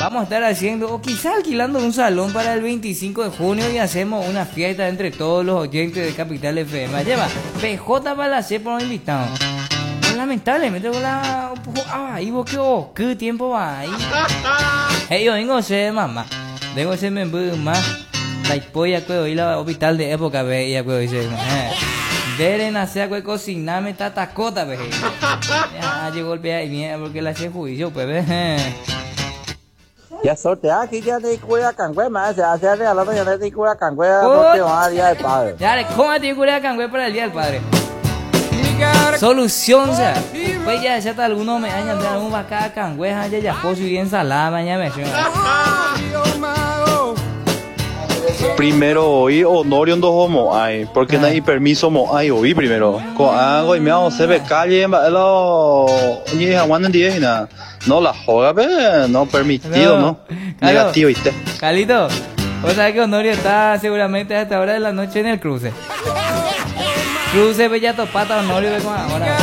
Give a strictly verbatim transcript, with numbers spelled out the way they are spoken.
vamos a estar haciendo, o quizá alquilando un salón para el veinticinco de junio y hacemos una fiesta entre todos los oyentes de Capital F M. Lleva P J para hacer por un invitado. Lamentablemente, la... ay, vos qué, oh, qué tiempo va ahí. Hey, yo vengo a ser mamá. Vengo a ser más. La polla que hoy la hospital de época, ve, ya que dice. Deben hacer que cocinarme tatacota, ve. Ya llegó el pie y mierda porque la hace juicio, pues, ve. Ya sortea aquí ya te cuida cangüe más, se hace regalando ya te cuida cangüe porque va a día del padre. Ya, ¿cómo te cuida cangüe para el día del padre? Solución, o sea, pues ya ya está alguno me añade de algún vaca cangüe, ya ya pozo y ensalada, mañana me Primero hoy Honorio dos homo hay, porque no hay permiso mo hay hoy primero. Con algo y me hago se ve calle, lo ni aguantan diez nada. No la joda, pero no permitido, ¿no? Negativo y te. Calito, o sea que Honorio está seguramente hasta esta hora de la noche en el cruce. Cruce Bellato Pata Honorio de con ahora.